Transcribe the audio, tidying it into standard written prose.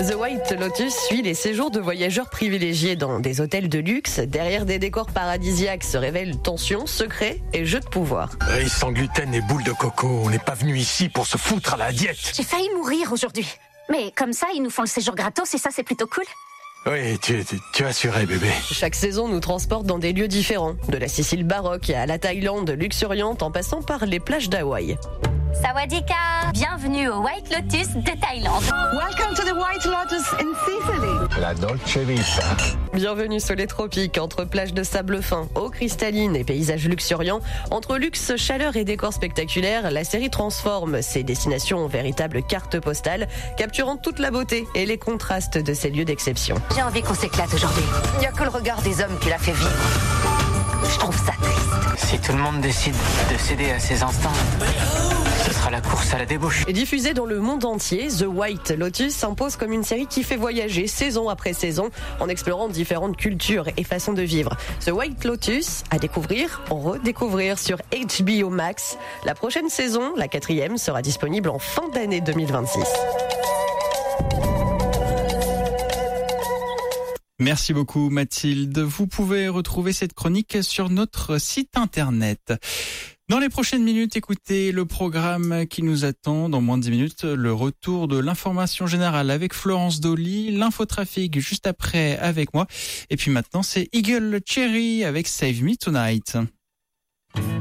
The White Lotus suit les séjours de voyageurs privilégiés dans des hôtels de luxe. Derrière des décors paradisiaques se révèlent tensions, secrets et jeux de pouvoir. Riz sans gluten et boules de coco, on n'est pas venu ici pour se foutre à la diète. J'ai failli mourir aujourd'hui. Mais comme ça, ils nous font le séjour gratos et ça, c'est plutôt cool. Oui, tu as assuré, bébé. Chaque saison nous transporte dans des lieux différents. De la Sicile baroque à la Thaïlande luxuriante en passant par les plages d'Hawaï. Sawadika! Bienvenue au White Lotus de Thaïlande. Welcome to the White Lotus in Sicily. La Dolce Vita. Bienvenue sur les tropiques, entre plages de sable fin, eau cristalline et paysages luxuriants. Entre luxe, chaleur et décors spectaculaires, la série transforme ses destinations en véritables cartes postales, capturant toute la beauté et les contrastes de ces lieux d'exception. J'ai envie qu'on s'éclate aujourd'hui. Il n'y a que le regard des hommes qui l'a fait vivre. Je trouve ça triste. Si tout le monde décide de céder à ses instincts, ce sera la course à la débauche. Diffusée dans le monde entier, The White Lotus s'impose comme une série qui fait voyager saison après saison en explorant différentes cultures et façons de vivre. The White Lotus à découvrir, redécouvrir sur HBO Max. La prochaine saison, la 4e, sera disponible en fin d'année 2026. Merci beaucoup Mathilde. Vous pouvez retrouver cette chronique sur notre site internet. Dans les prochaines minutes, écoutez le programme qui nous attend. Dans moins de 10 minutes, le retour de l'information générale avec Florence Dolly, l'infotrafic juste après avec moi. Et puis maintenant, c'est Eagle Cherry avec Save Me Tonight.